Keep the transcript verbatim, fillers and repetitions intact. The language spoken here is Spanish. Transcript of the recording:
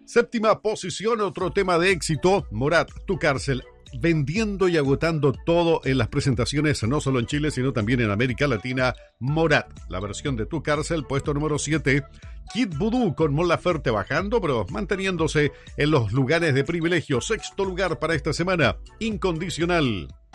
Séptima posición, otro tema de éxito, Morat, Tu Cárcel, vendiendo y agotando todo en las presentaciones, no solo en Chile, sino también en América Latina. Morat, la versión de Tu Cárcel, puesto número siete. Kid Voodoo con Mon Laferte bajando, pero manteniéndose en los lugares de privilegio. Sexto lugar para esta semana, Incondicional.